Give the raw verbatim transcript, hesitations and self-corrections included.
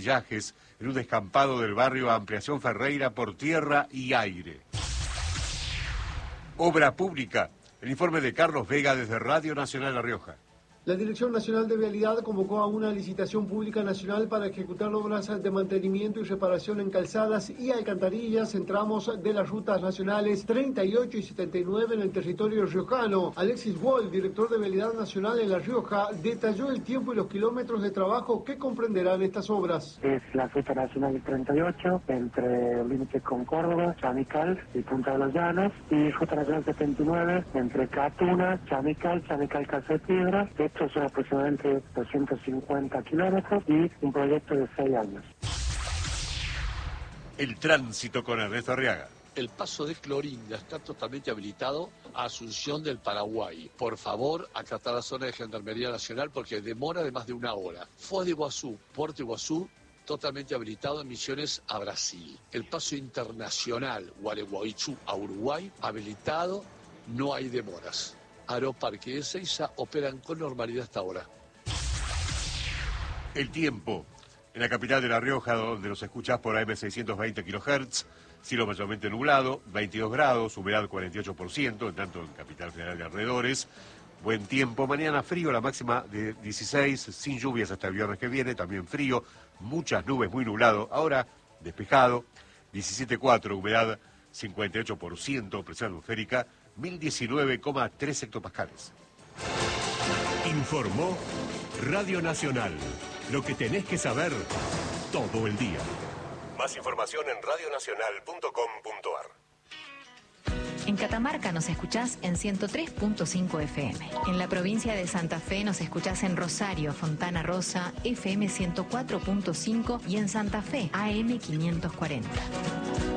pillajes en un descampado del barrio Ampliación Ferreira por tierra y aire. Obra pública. El informe de Carlos Vega desde Radio Nacional La Rioja. La Dirección Nacional de Vialidad convocó a una licitación pública nacional para ejecutar obras de mantenimiento y reparación en calzadas y alcantarillas en tramos de las rutas nacionales treinta y ocho y setenta y nueve en el territorio riojano. Alexis Wall, director de Vialidad Nacional en La Rioja, detalló el tiempo y los kilómetros de trabajo que comprenderán estas obras. Es la ruta nacional treinta y ocho, entre el límite con Córdoba, Chamical y Punta de los Llanos, y ruta nacional setenta y nueve, entre Catuna, Chamical, Chamical Calza de Piedra. Estos son aproximadamente doscientos cincuenta kilómetros y un proyecto de seis años. El tránsito con Ernesto Arriaga. El paso de Clorinda está totalmente habilitado a Asunción del Paraguay. Por favor, acatar la zona de Gendarmería Nacional porque demora de más de una hora. Foz de Iguazú, Puerto Iguazú, totalmente habilitado en Misiones a Brasil. El paso internacional Gualeguaychú a Uruguay, habilitado, no hay demoras. Aeroparque y Ezeiza operan con normalidad hasta ahora. El tiempo. En la capital de La Rioja, donde nos escuchás por A M seiscientos veinte kilohertz, cielo mayormente nublado, veintidós grados, humedad cuarenta y ocho por ciento, en tanto en Capital Federal de alrededores. Buen tiempo, mañana frío, la máxima de dieciséis, sin lluvias hasta el viernes que viene, también frío, muchas nubes, muy nublado, ahora despejado, diecisiete coma cuatro, humedad cincuenta y ocho por ciento, presión atmosférica mil diecinueve coma tres hectopascales. Informó Radio Nacional. Lo que tenés que saber todo el día. Más información en radio nacional punto com punto a r. En Catamarca nos escuchás en ciento tres punto cinco F M. En la provincia de Santa Fe nos escuchás en Rosario, Fontana Rosa, F M ciento cuatro punto cinco y en Santa Fe, A M quinientos cuarenta.